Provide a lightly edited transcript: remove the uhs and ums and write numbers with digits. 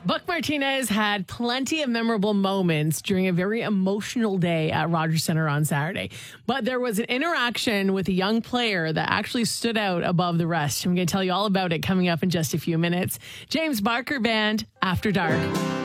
Buck Martinez had plenty of memorable moments during a very emotional day at Rogers Center on Saturday. But there was an interaction with a young player that actually stood out above the rest. I'm going to tell you all about it coming up in just a few minutes. James Barker Band, After Dark.